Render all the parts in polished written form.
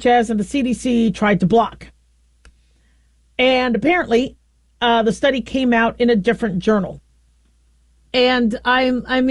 HHS and the CDC tried to block. And apparently, the study came out in a different journal. And I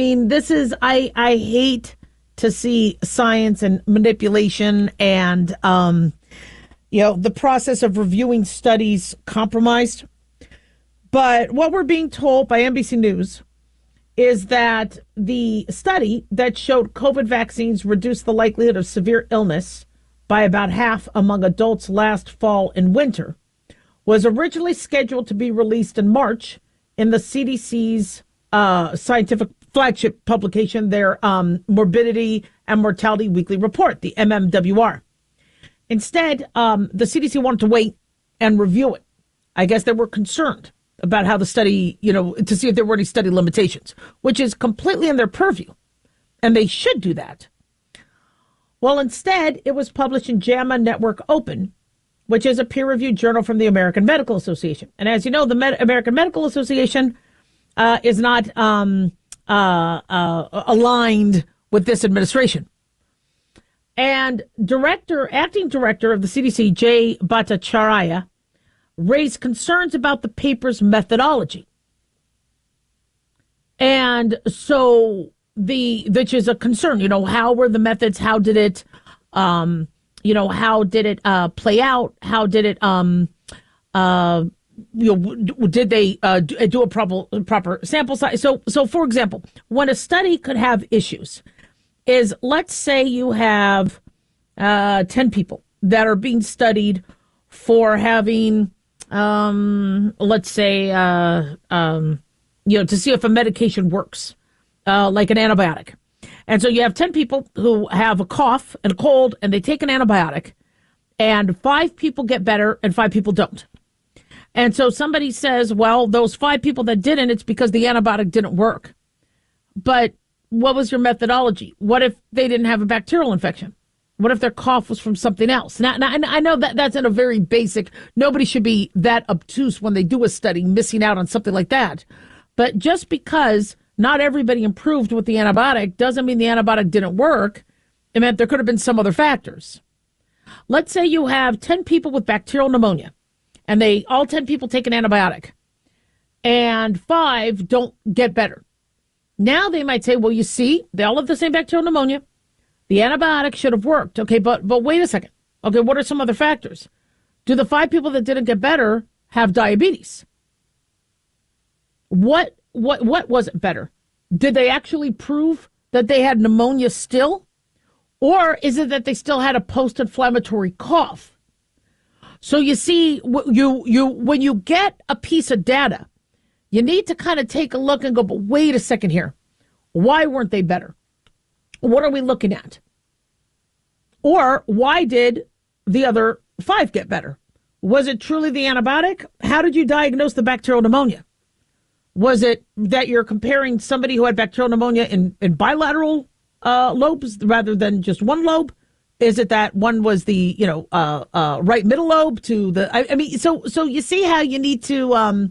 hate to see science and manipulation and, the process of reviewing studies compromised. But what we're being told by NBC News is that the study that showed COVID vaccines reduced the likelihood of severe illness by about half among adults last fall and winter was originally scheduled to be released in March in the CDC's scientific flagship publication, their Morbidity and Mortality Weekly Report, the MMWR. Instead, the CDC wanted to wait and review it. I guess they were concerned about how the study, to see if there were any study limitations, which is completely in their purview. And they should do that. Well, instead, it was published in JAMA Network Open, which is a peer-reviewed journal from the American Medical Association. And as you know, the American Medical Association is not aligned with this administration. And acting director of the CDC, Jay Bhattacharya, raised concerns about the paper's methodology. And so which is a concern, how were the methods? How did it, how did it play out? How did it, did they do a proper sample size? So for example, when a study could have issues is, let's say you have 10 people that are being studied for having, let's say, to see if a medication works, like an antibiotic. And so you have 10 people who have a cough and a cold, and they take an antibiotic, and 5 people get better and 5 people don't. And so somebody says, well, those 5 people that didn't, it's because the antibiotic didn't work. But what was your methodology? What if they didn't have a bacterial infection? What if their cough was from something else? Now I know that that's in a very basic, nobody should be that obtuse when they do a study missing out on something like that. But just because not everybody improved with the antibiotic doesn't mean the antibiotic didn't work. It meant there could have been some other factors. Let's say you have 10 people with bacterial pneumonia, and all 10 people take an antibiotic, and 5 don't get better. Now they might say, well, you see, they all have the same bacterial pneumonia. The antibiotic should have worked. Okay, but wait a second. Okay, what are some other factors? Do the 5 people that didn't get better have diabetes? What wasn't better? Did they actually prove that they had pneumonia still? Or is it that they still had a post-inflammatory cough? So you see, when you get a piece of data, you need to kind of take a look and go, but wait a second here. Why weren't they better? What are we looking at? Or why did the other 5 get better? Was it truly the antibiotic? How did you diagnose the bacterial pneumonia? Was it that you're comparing somebody who had bacterial pneumonia in bilateral lobes rather than just one lobe? Is it that one was the right middle lobe to the? So you see how you need to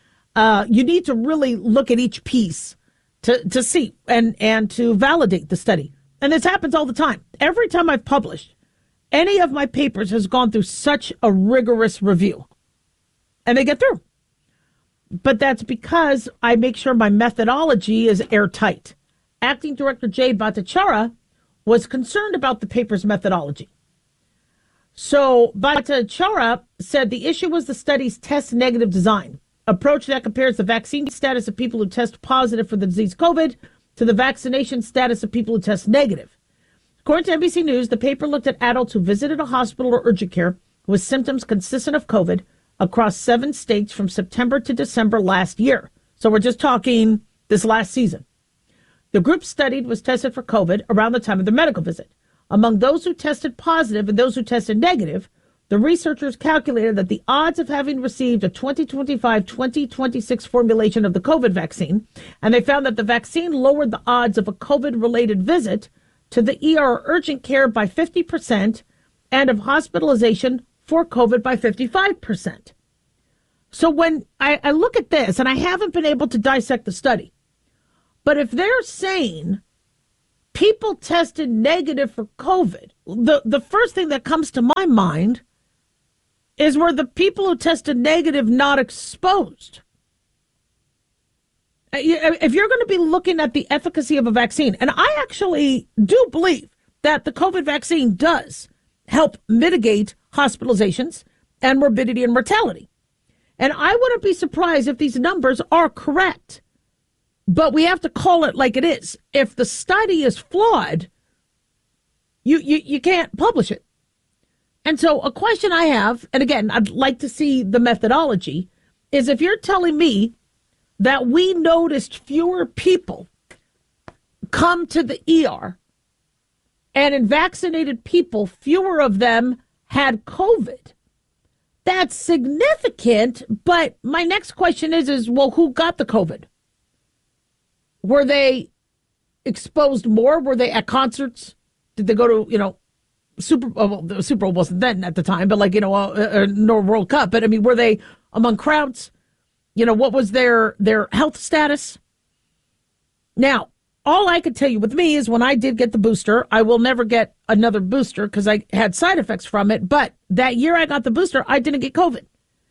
really look at each piece to see and to validate the study. And this happens all the time. Every time I've published, any of my papers has gone through such a rigorous review, and they get through. But that's because I make sure my methodology is airtight. Acting Director Jay Bhattacharya was concerned about the paper's methodology. So Bhattacharya said the issue was the study's test negative design, approach that compares the vaccine status of people who test positive for the disease COVID to the vaccination status of people who test negative. According to NBC News, the paper looked at adults who visited a hospital or urgent care with symptoms consistent of COVID across 7 states from September to December last year. So we're just talking this last season. The group studied was tested for COVID around the time of their medical visit. Among those who tested positive and those who tested negative, the researchers calculated that the odds of having received a 2025-2026 formulation of the COVID vaccine, and they found that the vaccine lowered the odds of a COVID-related visit to the ER urgent care by 50% and of hospitalization for COVID by 55%. So when I look at this, and I haven't been able to dissect the study, but if they're saying people tested negative for COVID, the first thing that comes to my mind is, were the people who tested negative not exposed? If you're going to be looking at the efficacy of a vaccine, and I actually do believe that the COVID vaccine does help mitigate hospitalizations and morbidity and mortality. And I wouldn't be surprised if these numbers are correct. But we have to call it like it is. If the study is flawed, you can't publish it. And so a question I have, and again, I'd like to see the methodology, is if you're telling me that we noticed fewer people come to the ER, and in vaccinated people, fewer of them had COVID, that's significant. But my next question is, well, who got the COVID? Were they exposed more? Were they at concerts? Did they go to, Super Bowl wasn't then at the time, but nor World Cup. But I mean, were they among crowds? What was their health status? Now, all I could tell you with me is when I did get the booster, I will never get another booster because I had side effects from it. But that year I got the booster, I didn't get COVID.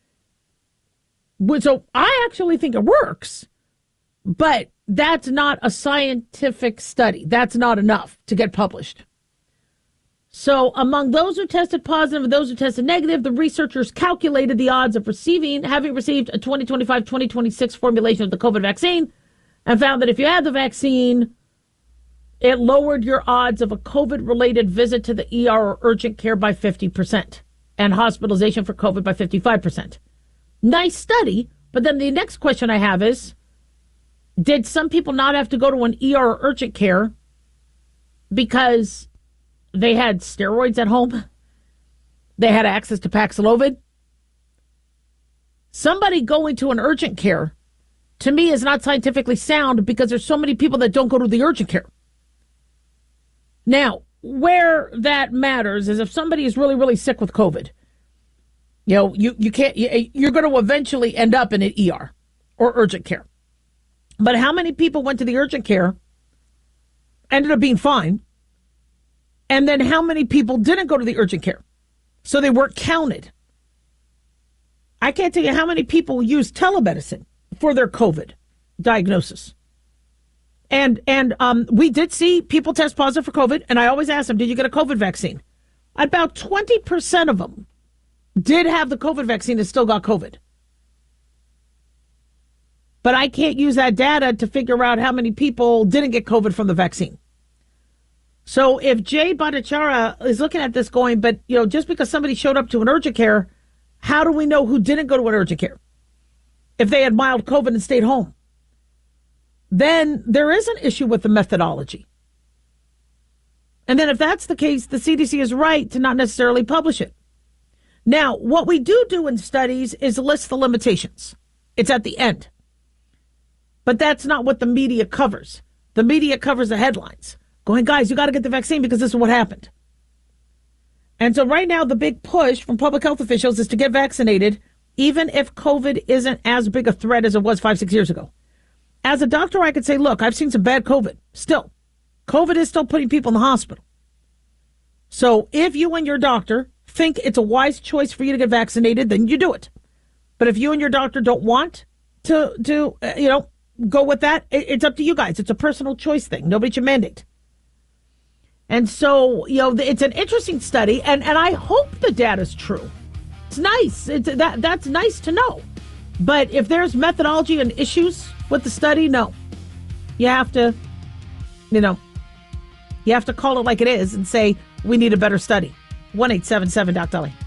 So I actually think it works, but that's not a scientific study. That's not enough to get published. So among those who tested positive and those who tested negative, the researchers calculated the odds of having received a 2025-2026 formulation of the COVID vaccine and found that if you had the vaccine, it lowered your odds of a COVID-related visit to the ER or urgent care by 50% and hospitalization for COVID by 55%. Nice study, but then the next question I have is, did some people not have to go to an ER or urgent care because they had steroids at home? They had access to Paxlovid? Somebody going to an urgent care, to me, is not scientifically sound because there's so many people that don't go to the urgent care. Now, where that matters is if somebody is really, really sick with COVID, you can't, you're going to eventually end up in an ER or urgent care. But how many people went to the urgent care, ended up being fine, and then how many people didn't go to the urgent care? So they weren't counted. I can't tell you how many people use telemedicine for their COVID diagnosis. And we did see people test positive for COVID, and I always ask them, did you get a COVID vaccine? About 20% of them did have the COVID vaccine and still got COVID. But I can't use that data to figure out how many people didn't get COVID from the vaccine. So if Jay Bhattacharya is looking at this going, but just because somebody showed up to an urgent care, how do we know who didn't go to an urgent care? If they had mild COVID and stayed home, then there is an issue with the methodology. And then if that's the case, the CDC is right to not necessarily publish it. Now, what we do in studies is list the limitations. It's at the end. But that's not what the media covers. The media covers the headlines, going, guys, you got to get the vaccine because this is what happened. And so right now, the big push from public health officials is to get vaccinated, even if COVID isn't as big a threat as it was 5-6 years ago. As a doctor, I could say, look, I've seen some bad COVID. Still, COVID is still putting people in the hospital. So if you and your doctor think it's a wise choice for you to get vaccinated, then you do it. But if you and your doctor don't want to go with that, it's up to you guys. It's a personal choice thing. Nobody should mandate. And so, it's an interesting study, and I hope the data's true. It's nice. That's nice to know. But if there's methodology and issues with the study, no. You have to, you have to call it like it is and say, we need a better study. 1-877-DOC-LA.